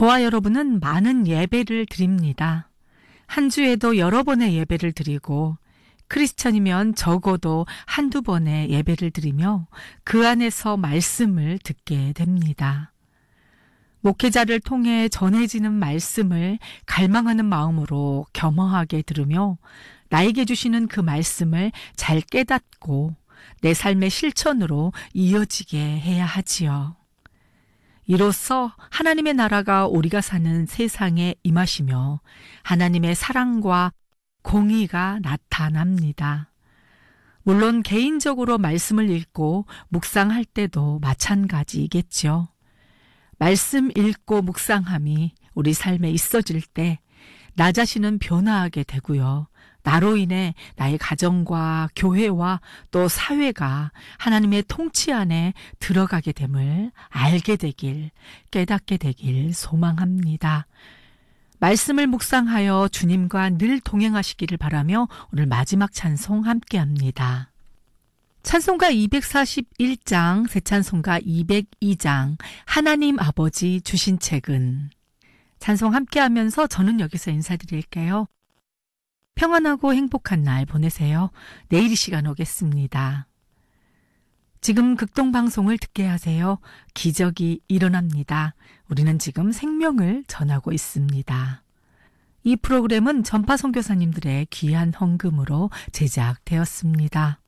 저와 여러분은 많은 예배를 드립니다. 한 주에도 여러 번의 예배를 드리고 크리스천이면 적어도 한두 번의 예배를 드리며 그 안에서 말씀을 듣게 됩니다. 목회자를 통해 전해지는 말씀을 갈망하는 마음으로 겸허하게 들으며 나에게 주시는 그 말씀을 잘 깨닫고 내 삶의 실천으로 이어지게 해야 하지요. 이로써 하나님의 나라가 우리가 사는 세상에 임하시며 하나님의 사랑과 공의가 나타납니다. 물론 개인적으로 말씀을 읽고 묵상할 때도 마찬가지이겠죠. 말씀 읽고 묵상함이 우리 삶에 있어질 때 나 자신은 변화하게 되고요. 나로 인해 나의 가정과 교회와 또 사회가 하나님의 통치 안에 들어가게 됨을 알게 되길, 깨닫게 되길 소망합니다. 말씀을 묵상하여 주님과 늘 동행하시기를 바라며 오늘 마지막 찬송 함께합니다. 찬송가 241장, 새 찬송가 202장, 하나님 아버지 주신 책은. 찬송 함께하면서 저는 여기서 인사드릴게요. 평안하고 행복한 날 보내세요. 내일 이 시간 오겠습니다. 지금 극동방송을 듣게 하세요. 기적이 일어납니다. 우리는 지금 생명을 전하고 있습니다. 이 프로그램은 전파 선교사님들의 귀한 헌금으로 제작되었습니다.